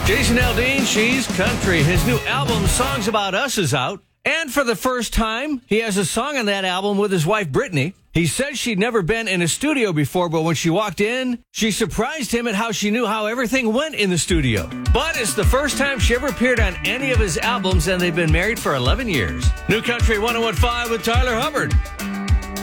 Jason Aldean, She's Country. His new album, Songs About Us, is out. And for the first time, he has a song on that album with his wife, Brittany. He said she'd never been in a studio before, but when she walked in, she surprised him at how she knew how everything went in the studio. But it's the first time she ever appeared on any of his albums, and they've been married for 11 years. New Country 101.5 with Tyler Hubbard.